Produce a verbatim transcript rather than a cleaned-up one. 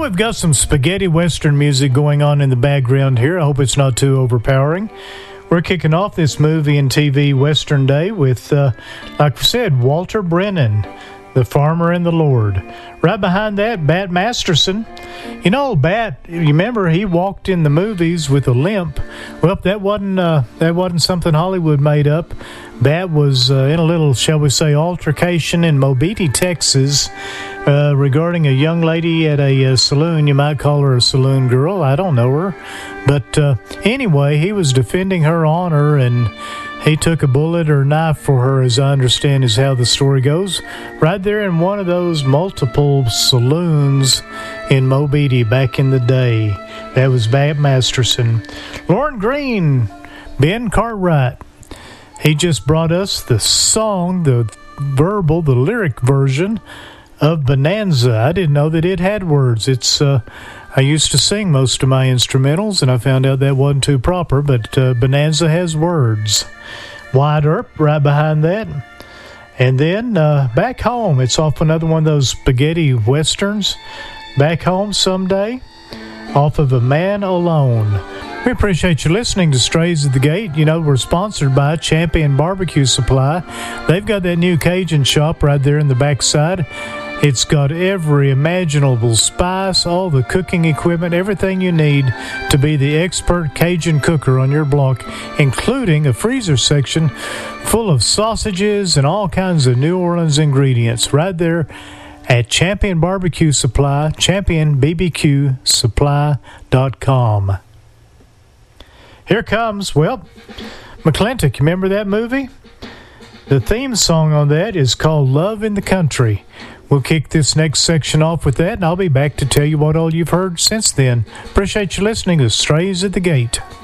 we've got some spaghetti western music going on in the background here. I hope it's not too overpowering. We're kicking off this movie and T V Western Day with, uh, like we said, Walter Brennan, The Farmer and the Lord. Right behind that, Bat Masterson. You know, Bat, you remember he walked in the movies with a limp. Well, that wasn't uh, that wasn't something Hollywood made up. Bat was uh, in a little, shall we say, altercation in Mobeetie, Texas, uh, regarding a young lady at a, a saloon. You might call her a saloon girl. I don't know her. But uh, anyway, he was defending her honor, and he took a bullet or knife for her, as I understand is how the story goes, right there in one of those multiple saloons in Mobeetie back in the day. That was Bat Masterson. Lauren Green, Ben Cartwright. He just brought us the song, the verbal, the lyric version of Bonanza. I didn't know that it had words. It's uh, I used to sing most of my instrumentals, and I found out that wasn't too proper, but uh, Bonanza has words. Wide Earp right behind that. And then uh, Back Home. It's off another one of those spaghetti westerns. Back Home Someday, off of A Man Alone. We appreciate you listening to Strays at the Gate. You know, we're sponsored by Champion Barbecue Supply. They've got that new Cajun shop right there in the backside. It's got every imaginable spice, all the cooking equipment, everything you need to be the expert Cajun cooker on your block, including a freezer section full of sausages and all kinds of New Orleans ingredients right there at Champion Barbecue Supply, champion b b q supply dot com. Here comes, well, McClintock. Remember that movie? The theme song on that is called Love in the Country. We'll kick this next section off with that, and I'll be back to tell you what all you've heard since then. Appreciate you listening to Strays at the Gate.